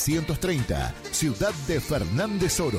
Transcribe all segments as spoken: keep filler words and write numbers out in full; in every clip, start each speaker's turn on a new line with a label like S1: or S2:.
S1: setecientos treinta, Ciudad de Fernández Oro.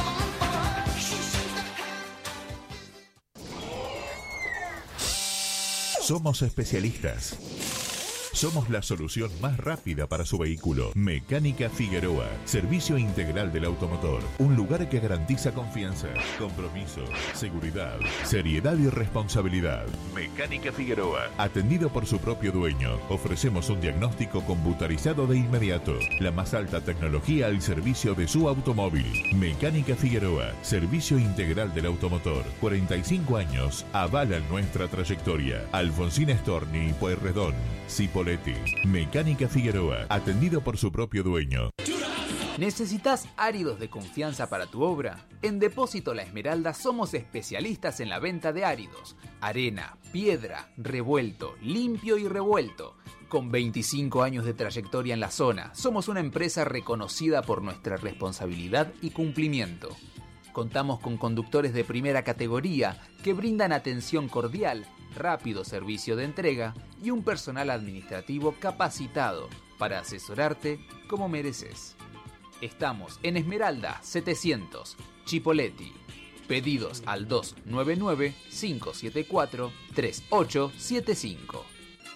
S1: Somos especialistas. Somos la solución más rápida para su vehículo. Mecánica Figueroa. Servicio integral del automotor. Un lugar que garantiza confianza, compromiso, seguridad, seriedad y responsabilidad. Mecánica Figueroa. Atendido por su propio dueño. Ofrecemos un diagnóstico computarizado de inmediato. La más alta tecnología al servicio de su automóvil. Mecánica Figueroa. Servicio integral del automotor. cuarenta y cinco años. Avalan nuestra trayectoria. Alfonsín Storni y Pueyrredón. Cipoletti. Mecánica Figueroa, atendido por su propio dueño.
S2: ¿Necesitas áridos de confianza para tu obra? En Depósito La Esmeralda somos especialistas en la venta de áridos. Arena, piedra, revuelto, limpio y revuelto. Con veinticinco años de trayectoria en la zona, somos una empresa reconocida por nuestra responsabilidad y cumplimiento. Contamos con conductores de primera categoría que brindan atención cordial, rápido servicio de entrega y un personal administrativo capacitado para asesorarte como mereces. Estamos en Esmeralda setecientos, Chipoleti. Pedidos al dos nueve nueve, cinco siete cuatro, tres ocho siete cinco.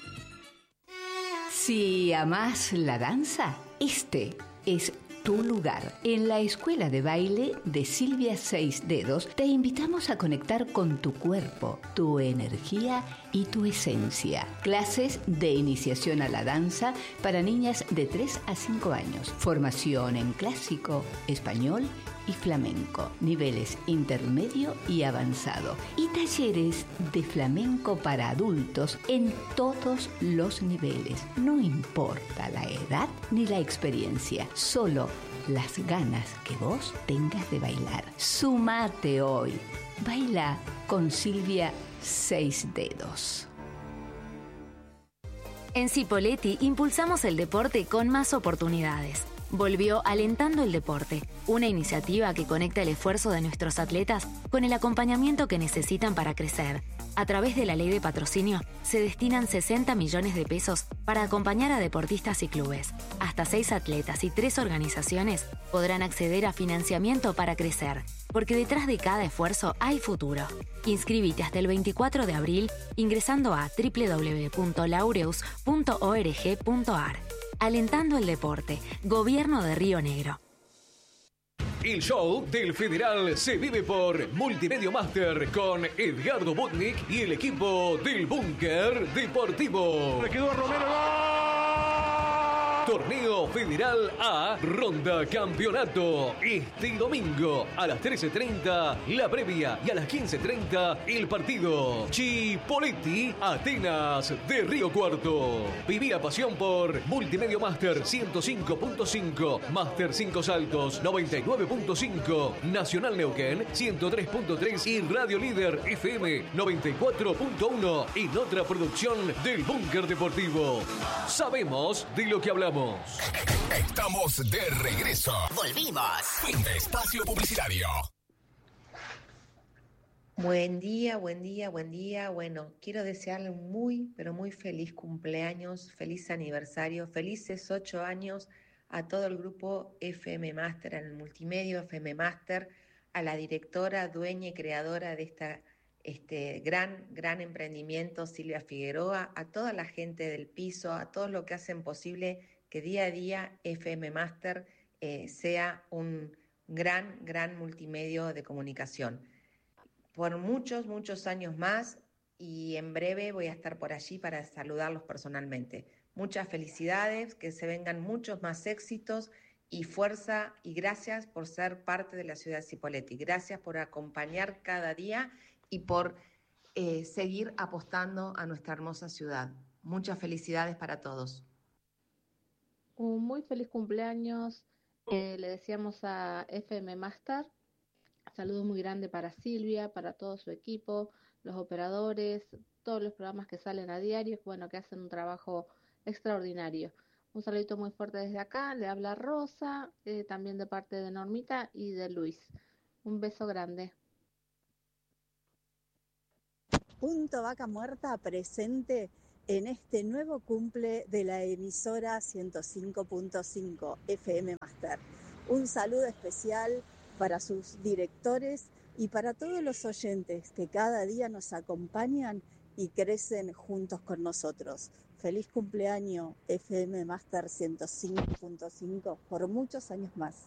S3: Si amás la danza, este es tu lugar. En la Escuela de Baile de Silvia Seis Dedos te invitamos a conectar con tu cuerpo, tu energía y tu esencia. Clases de iniciación a la danza para niñas de tres a cinco años. Formación en clásico, español y flamenco. Niveles intermedio y avanzado. Y talleres de flamenco para adultos en todos los niveles. No importa la edad ni la experiencia, solo las ganas que vos tengas de bailar. Sumate hoy. Baila con Silvia Seis Dedos.
S4: En Cipoletti impulsamos el deporte con más oportunidades. Volvió Alentando el Deporte, una iniciativa que conecta el esfuerzo de nuestros atletas con el acompañamiento que necesitan para crecer. A través de la ley de patrocinio, se destinan sesenta millones de pesos para acompañar a deportistas y clubes. Hasta seis atletas y tres organizaciones podrán acceder a financiamiento para crecer, porque detrás de cada esfuerzo hay futuro. Inscríbete hasta el veinticuatro de abril ingresando a doble u doble u doble u punto laureus punto org punto a r. Alentando el Deporte, Gobierno de Río Negro.
S5: El show del Federal se vive por Multimedia Master con Edgardo Butnik y el equipo del Búnker Deportivo.
S6: Le quedó a Romero. ¡Gol!
S5: Torneo Federal A, Ronda Campeonato. Este domingo a las trece treinta la previa y a las quince treinta el partido. Chipoleti, Atenas de Río Cuarto. Viví la pasión por Multimedia Master ciento cinco punto cinco, Master cinco Saltos noventa y nueve punto cinco, Nacional Neuquén ciento tres punto tres y Radio Líder F M noventa y cuatro punto uno en otra producción del Búnker Deportivo. Sabemos de lo que hablamos.
S7: Estamos de regreso.
S8: Volvimos.
S7: Fin de espacio publicitario.
S9: Buen día, buen día, buen día. Bueno, quiero desearle un muy, pero muy feliz cumpleaños, feliz aniversario, felices ocho años a todo el grupo F M Master, en el multimedio F M Master, a la directora, dueña y creadora de esta, este gran, gran emprendimiento, Silvia Figueroa, a toda la gente del piso, a todos los que hacen posible que día a día F M Master eh, sea un gran, gran multimedio de comunicación. Por muchos, muchos años más, y en breve voy a estar por allí para saludarlos personalmente. Muchas felicidades, que se vengan muchos más éxitos y fuerza, y gracias por ser parte de la ciudad de Cipolletti. Gracias por acompañar cada día y por eh, seguir apostando a nuestra hermosa ciudad. Muchas felicidades para todos.
S10: Un muy feliz cumpleaños, eh, le deseamos a F M Master. Saludos muy grandes para Silvia, para todo su equipo, los operadores, todos los programas que salen a diario, bueno, que hacen un trabajo extraordinario. Un saludito muy fuerte desde acá, le habla Rosa, eh, también de parte de Normita y de Luis. Un beso grande.
S11: Punto Vaca Muerta presente
S6: en este nuevo cumple de la emisora ciento cinco punto cinco F M Master. Un saludo especial para sus directores y para todos los oyentes que cada día nos acompañan y crecen juntos con nosotros. Feliz cumpleaños F M Master ciento cinco punto cinco por muchos años más.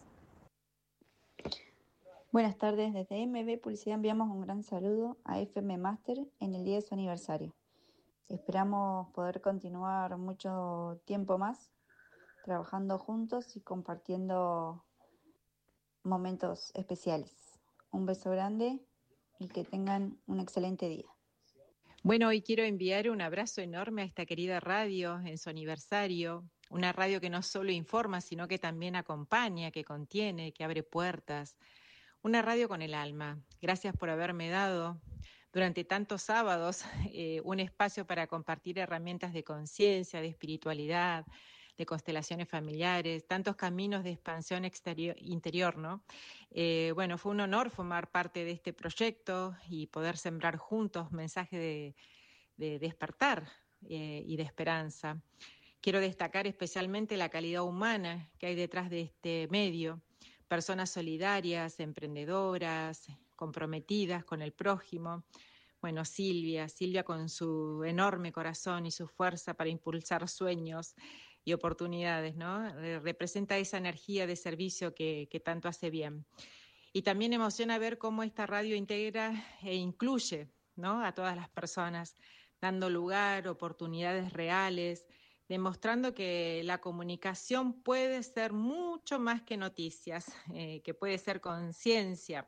S8: Buenas tardes, desde M B Publicidad enviamos un gran saludo a F M Master en el día de su aniversario. Esperamos poder continuar mucho tiempo más trabajando juntos y compartiendo momentos especiales. Un beso grande y que tengan un excelente día.
S11: Bueno, hoy quiero enviar un abrazo enorme a esta querida radio en su aniversario, una radio que no solo informa, sino que también acompaña, que contiene, que abre puertas, una radio con el alma. Gracias por haberme dado durante tantos sábados eh, un espacio para compartir herramientas de conciencia, de espiritualidad, de constelaciones familiares, tantos caminos de expansión exterior, interior, ¿no? Eh, bueno, fue un honor formar parte de este proyecto y poder sembrar juntos mensajes de, de despertar eh, y de esperanza. Quiero destacar especialmente la calidad humana que hay detrás de este medio, personas solidarias, emprendedoras, comprometidas con el prójimo. Bueno, Silvia, Silvia con su enorme corazón y su fuerza para impulsar sueños y oportunidades, ¿no? Representa esa energía de servicio que, que tanto hace bien. Y también emociona ver cómo esta radio integra e incluye, ¿no?, a todas las personas, dando lugar, oportunidades reales, demostrando que la comunicación puede ser mucho más que noticias, eh, que puede ser conciencia,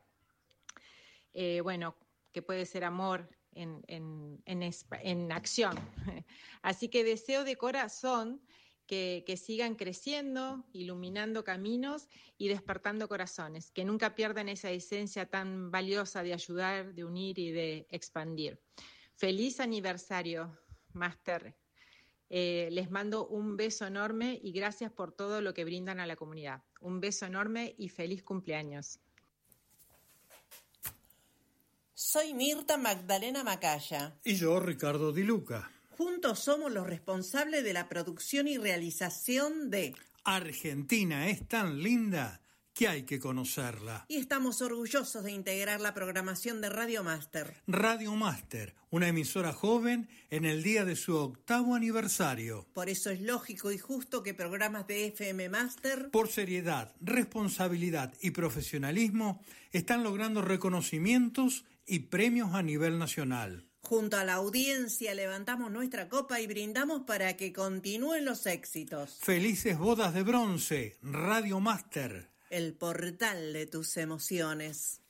S11: eh, bueno, que puede ser amor en, en, en, en acción. Así que deseo de corazón Que, que sigan creciendo, iluminando caminos y despertando corazones, que nunca pierdan esa esencia tan valiosa de ayudar, de unir y de expandir. Feliz aniversario, Master. Eh, les mando un beso enorme y gracias por todo lo que brindan a la comunidad. Un beso enorme y feliz cumpleaños.
S12: Soy Mirta Magdalena Macaya.
S13: Y yo, Ricardo Di Luca.
S12: Juntos somos los responsables de la producción y realización de
S13: Argentina es tan linda que hay que conocerla.
S12: Y estamos orgullosos de integrar la programación de Radio Master.
S13: Radio Master, una emisora joven en el día de su octavo aniversario.
S12: Por eso es lógico y justo que programas de F M Master,
S13: por seriedad, responsabilidad y profesionalismo, están logrando reconocimientos y premios a nivel nacional.
S12: Junto a la audiencia levantamos nuestra copa y brindamos para que continúen los éxitos.
S13: Felices bodas de bronce, Radio Master.
S12: El portal de tus emociones.